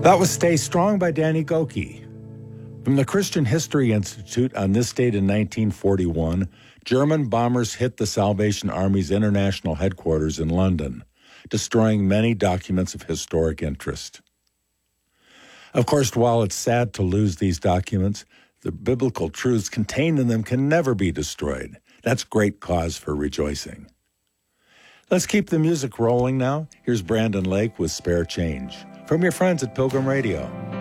That was Stay Strong by Danny Gokey. From the Christian History Institute, on this date in 1941, German bombers hit the Salvation Army's international headquarters in London, destroying many documents of historic interest. Of course, while it's sad to lose these documents, the biblical truths contained in them can never be destroyed. That's great cause for rejoicing. Let's keep the music rolling now. Here's Brandon Lake with Spare Change from your friends at Pilgrim Radio.